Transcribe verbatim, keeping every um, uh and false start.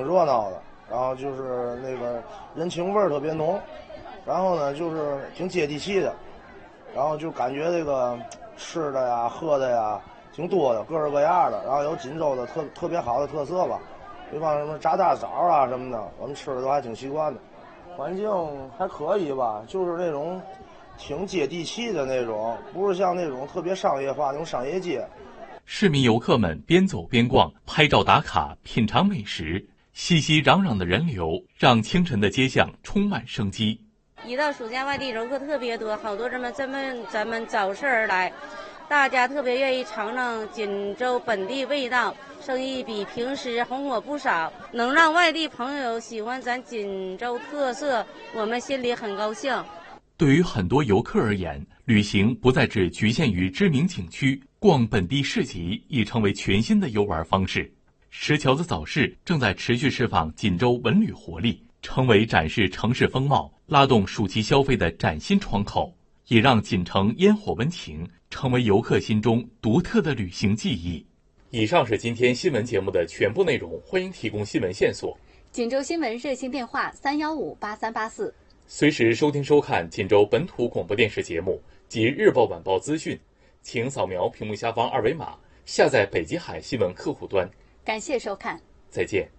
热闹的，然后就是那个人情味儿特别浓，然后呢就是挺接地气的，然后就感觉这个吃的呀喝的呀挺多的，各式各样的，然后有锦州的特特别好的特色吧，比方什么炸大枣啊什么的，我们吃的都还挺习惯的。环境还可以吧，就是那种挺接地气的那种，不是像那种特别商业化那种商业街。 市民游客们边走边逛，拍照打卡，品尝美食，熙熙攘攘的人流让清晨的街巷充满生机。 一到暑假，外地游客特别多，好多人们咱们咱们早市而来，大家特别愿意尝尝锦州本地味道，生意比平时红火不少，能让外地朋友喜欢咱锦州特色，我们心里很高兴。 对于很多游客而言，旅行不再只局限于知名景区，逛本地市集已成为全新的游玩方式。石桥子早市正在持续释放锦州文旅活力，成为展示城市风貌、拉动暑期消费的崭新窗口，也让锦城烟火温情成为游客心中独特的旅行记忆。以上是今天新闻节目的全部内容，欢迎提供新闻线索。 锦州新闻热线电话三幺五八三八四。 随时收听收看锦州本土广播电视节目及日报晚报资讯，请扫描屏幕下方二维码下载北极海新闻客户端。 感谢收看， 再见。